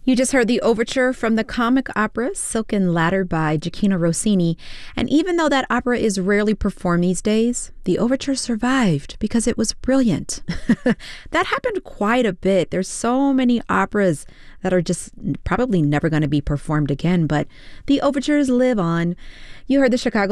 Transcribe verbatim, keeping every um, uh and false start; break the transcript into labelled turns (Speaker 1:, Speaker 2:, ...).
Speaker 1: You just heard the overture from the comic opera Silken Ladder by Gioachino Rossini. And even though that opera is rarely performed these days, the overture survived because it was brilliant. That happened quite a bit. There's so many operas that are just probably never going to be performed again, but the overtures live on. You heard the Chicago